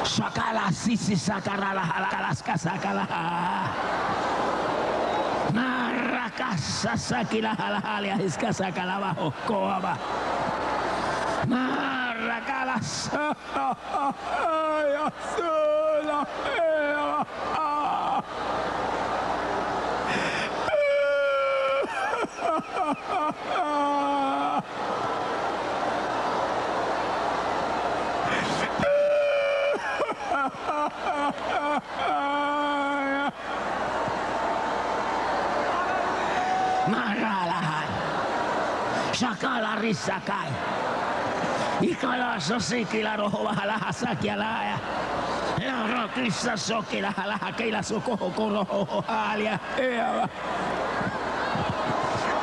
Sakala sisi sakarala halakalas kasakala. Narakasa sakila halahalia hiskasakala bahokoaba. Narakalas. Maralahan Sakala risakai Ikala sosikila rohova halaha sakialaya Rokissa sokila halaha keila sukoho koroho halia